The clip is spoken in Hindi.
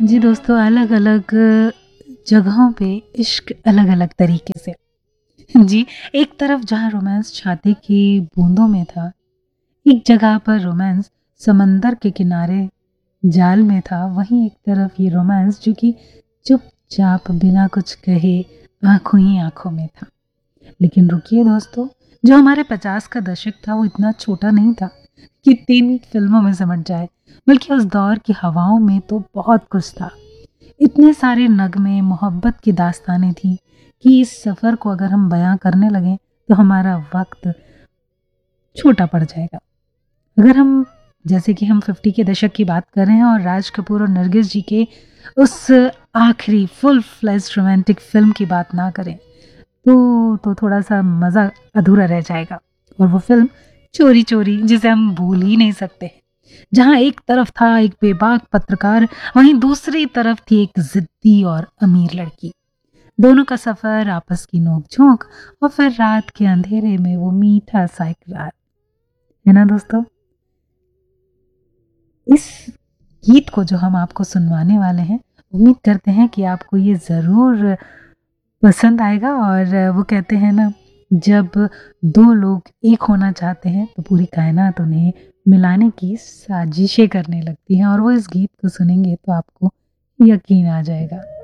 जी दोस्तों, अलग-अलग जगहों पे इश्क अलग-अलग तरीके से। जी, एक तरफ जहाँ रोमांस छाते की बूँदों में था, एक जगह पर रोमांस समंदर के किनारे जाल में था, वहीं एक तरफ ये रोमांस जो कि चुपचाप बिना कुछ कहे आँखों ही आँखों में था। लेकिन रुकिए दोस्तों, जो हमारे 50 का दशक था वो इतना छोटा नहीं था कि 3 फ़िल्मों में सिमट जाए, बल्कि उस दौर की हवाओं में तो बहुत कुछ था। इतने सारे नगमे, मोहब्बत की दास्तानें थीं कि इस सफ़र को अगर हम बयाँ करने लगें तो हमारा वक़्त छोटा पड़ जाएगा। अगर हम जैसे कि हम 50 के दशक की बात कर रहे हैं और राज कपूर और नरगिस जी के उस आखिरी फुल फ्लेज्ड रोमांटिक फ़िल्म की बात ना करें तो थोड़ा-सा मज़ा अधूरा रह जाएगा। और वो फ़िल्म चोरी-चोरी जिसे हम भूल ही नहीं सकते। जहाँ एक तरफ था एक बेबाक पत्रकार, वहीं दूसरी तरफ थी एक ज़िद्दी और अमीर लड़की। दोनों का सफ़र, आपस की नोक-झोंक और फिर रात के अंधेरे में वो मीठा-सा इकरार। है ना दोस्तों? इस गीत को जो हम आपको सुनवाने वाले हैं, उम्मीद करते हैं कि आपको ये ज़रूर पसंद आएगा। और वो कहते हैं ना, जब 2 लोग एक होना चाहते हैं तो पूरी कायनात उन्हें मिलाने की साजिशें करने लगती हैं, और वो इस गीत को सुनेंगे तो आपको यकीन आ जाएगा।